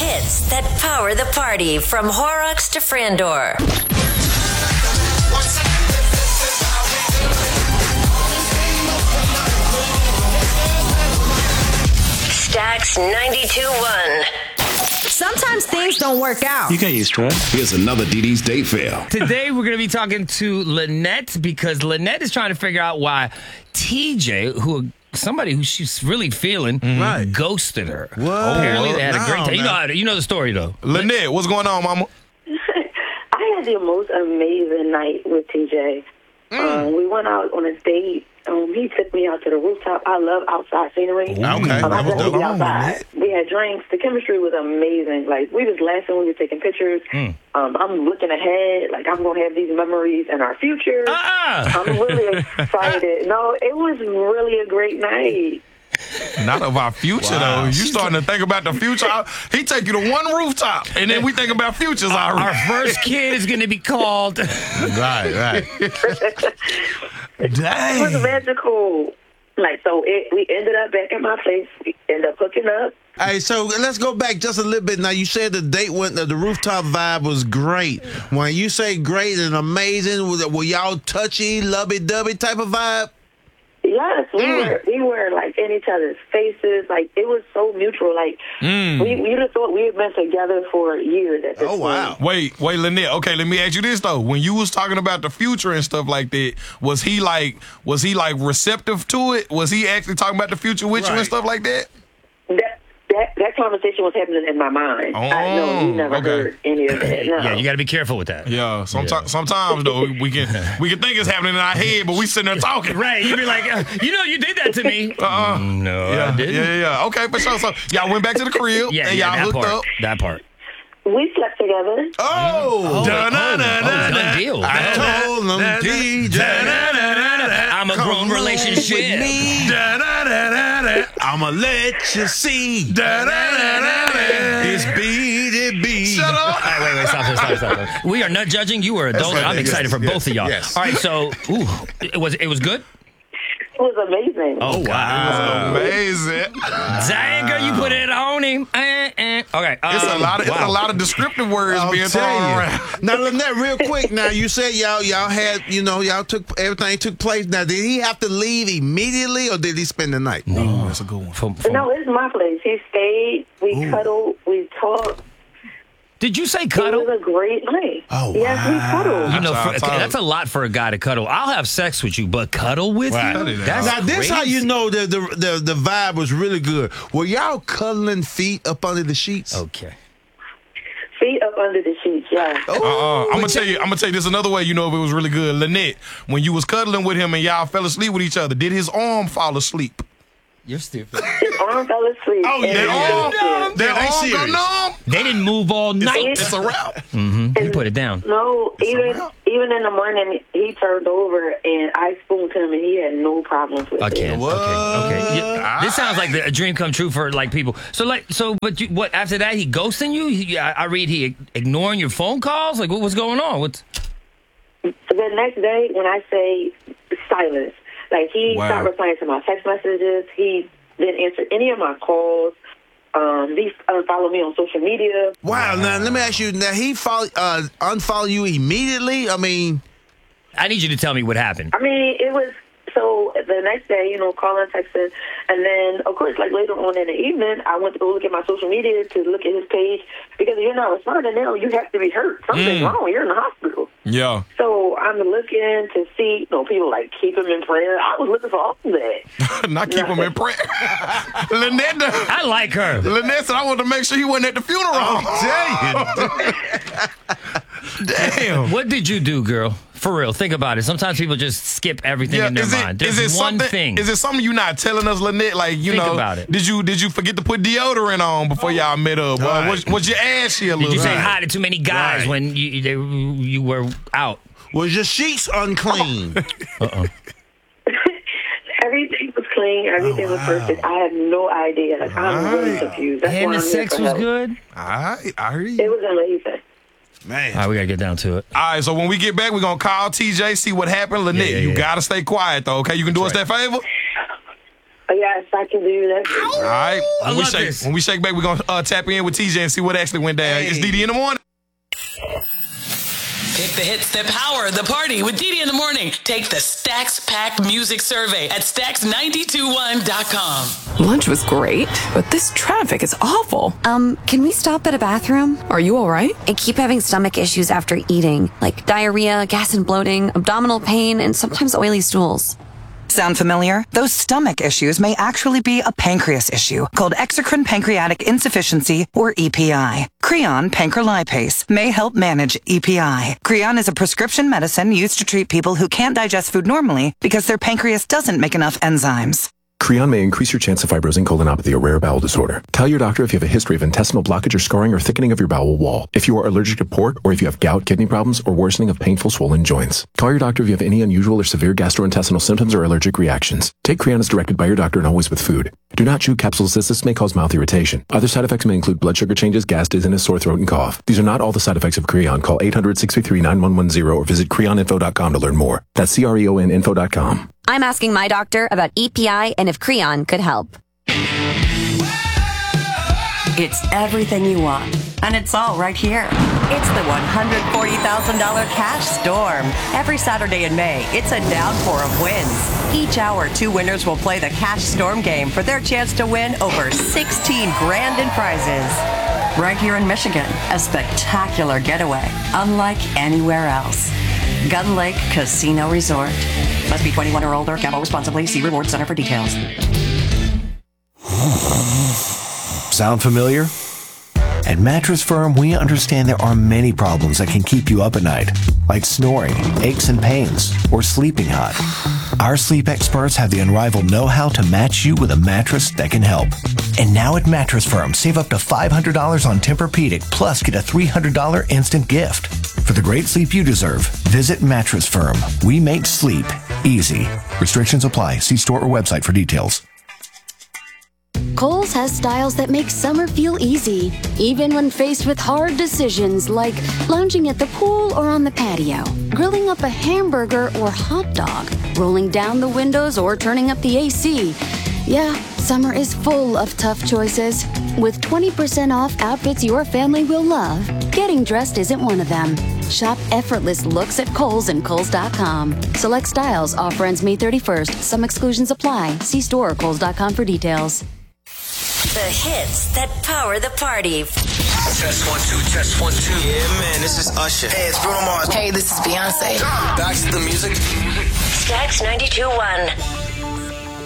hits that power the party from Horrocks to Frandor. Stax 92.1. Sometimes things don't work out. You get used to it. Here's another DD's date fail. Today, we're going to be talking to Lynette because Lynette is trying to figure out why TJ, somebody who she's really feeling, ghosted her. Whoa. Apparently, they had a great day. You know the story, though. Lynette, what's going on, mama? I had the most amazing night with TJ. We went out on a date. He took me out to the rooftop. I love outside scenery. Okay, I that was dope. outside. We had drinks. The chemistry was amazing. Like, we was laughing. We were taking pictures. I'm looking ahead. Like, I'm going to have these memories in our future. I'm really excited. No, it was really a great night. Not of our future, though. You starting to think about the future. He take you to one rooftop, and then we think about futures already. Our first kid is going to be called. Right. It was magical. Like, so we ended up back at my place. We ended up hooking up. Hey, so let's go back just a little bit. Now, you said the date the rooftop vibe was great. When you say great and amazing, were y'all touchy, lovey-dovey type of vibe? Yes, we were like in each other's faces. Like, it was so mutual. Like, we just thought we had been together for years at this point. Wow. Wait, Lynette. Okay, let me ask you this though. When you was talking about the future and stuff like that, was he like receptive to it? Was he actually talking about the future with you and stuff like that? That conversation was happening in my mind. I know you never heard any of that. No. Yeah, you got to be careful with that. Yeah, sometimes though we can think it's happening in our head, but we sitting there talking. Right, you'd be like, you did that to me. No, I didn't. Yeah. Okay, for sure. So y'all went back to the crib and y'all hooked up. That part. We slept together. Done deal. I told them, DJ, I'm a grown relationship. with me. I'ma let you see. It's BDB. Shut up. All right, wait, stop. We are not judging. You are adults. I'm excited for both of y'all. Yes. All right, so it was good? It was amazing. Oh, wow. Amazing. Dang, girl, you put it on him. Okay. It's a lot of descriptive words being thrown around. Now, Lynette, real quick. Now, you said y'all had, everything took place. Now, did he have to leave immediately, or did he spend the night? No, that's a good one. No, it's my place. He stayed. We cuddled. We talked. Did you say cuddle? It was a great night. Oh, yes, we cuddled. That's a lot for a guy to cuddle. I'll have sex with you, but cuddle with you? Now, this how you know that the vibe was really good. Were y'all cuddling feet up under the sheets? Okay. Feet up under the sheets, yeah. I'm gonna tell you this another way you know if it was really good. Lynette, when you was cuddling with him and y'all fell asleep with each other, did his arm fall asleep? You're stupid. His arm fell asleep. Oh, yeah. Their arm go numb? They didn't move all night. It's a wrap. You put it down. No, even in the morning, he turned over and I spooned him and he had no problems with it. Okay. This sounds like a dream come true for like people. But what after that he ghosting you? I read he ignoring your phone calls. Like what's going on? The next day when I say silence. Like, he stopped replying to my text messages. He didn't answer any of my calls. He unfollowed me on social media. Wow. Now, let me ask you. Now, he unfollowed you immediately? I mean... I need you to tell me what happened. I mean, it was... So, the next day, calling, texting. And then, of course, like, later on in the evening, I went to go look at my social media to look at his page. Because if you're not responding now, you have to be hurt. Something's wrong. You're in the hospital. Yeah. So I'm looking to see, people like keep him in prayer. I was looking for all of that. Not keep him in prayer. Lynette, I like her. Lynette said I wanted to make sure he wasn't at the funeral. Damn. What did you do, girl? For real, think about it. Sometimes people just skip everything in their mind. There's one thing. Is it something you're not telling us, Lynette? Like, think about it. Did you forget to put deodorant on before y'all met up? Was your ass here a little? Did you say hi to too many guys when you were out? Was your sheets unclean? Everything was clean. Everything was perfect. I have no idea. Like, I'm really confused. That's And why the I'm sex here was for help. good? I heard you. It was amazing. Man. All right, we got to get down to it. All right, so when we get back, we're going to call TJ, see what happened. Lynette, you got to stay quiet, though, okay? You can do us that favor? Yes, I can do that. All right. This. When we shake back, we're going to tap in with TJ and see what actually went down. It's DD in the morning. Pick the hits that power the party with Didi in the morning. Take the Stax Pack Music Survey at Stax921.com. Lunch was great, but this traffic is awful. Can we stop at a bathroom? Are you all right? I keep having stomach issues after eating, like diarrhea, gas and bloating, abdominal pain, and sometimes oily stools. Sound familiar? Those stomach issues may actually be a pancreas issue called exocrine pancreatic insufficiency, or EPI. Creon pancrelipase may help manage EPI. Creon is a prescription medicine used to treat people who can't digest food normally because their pancreas doesn't make enough enzymes. Creon may increase your chance of fibrosing colonopathy, a rare bowel disorder. Tell your doctor if you have a history of intestinal blockage or scarring or thickening of your bowel wall, if you are allergic to pork, or if you have gout, kidney problems, or worsening of painful swollen joints. Call your doctor if you have any unusual or severe gastrointestinal symptoms or allergic reactions. Take Creon as directed by your doctor and always with food. Do not chew capsules as this may cause mouth irritation. Other side effects may include blood sugar changes, gas, dizziness, sore throat, and cough. These are not all the side effects of Creon. Call 800-633-9110 or visit creoninfo.com to learn more. That's CREONinfo.com. I'm asking my doctor about EPI and if Creon could help. It's everything you want, and it's all right here. It's the $140,000 Cash Storm. Every Saturday in May, it's a downpour of wins. Each hour, 2 winners will play the Cash Storm game for their chance to win over $16,000 in prizes. Right here in Michigan, a spectacular getaway, unlike anywhere else. Gun Lake Casino Resort. Must be 21 or older. Gamble responsibly. See Reward Center for details. Sound familiar? At Mattress Firm, we understand there are many problems that can keep you up at night, like snoring, aches and pains, or sleeping hot. Our sleep experts have the unrivaled know-how to match you with a mattress that can help. And now at Mattress Firm, save up to $500 on Tempur-Pedic, plus get a $300 instant gift. For the great sleep you deserve, visit Mattress Firm. We make sleep easy. Restrictions apply. See store or website for details. Kohl's has styles that make summer feel easy, even when faced with hard decisions like lounging at the pool or on the patio, grilling up a hamburger or hot dog, rolling down the windows or turning up the AC. Yeah, summer is full of tough choices. With 20% off outfits your family will love, getting dressed isn't one of them. Shop effortless looks at Kohl's and Kohl's.com. Select styles. Offer ends May 31st. Some exclusions apply. See store or Kohl's.com for details. The hits that power the party. Test 1 2, test 1 2. Yeah, man, this is Usher. Hey, it's Bruno Mars. Hey, this is Beyonce. Back to the music. Stax 92.1.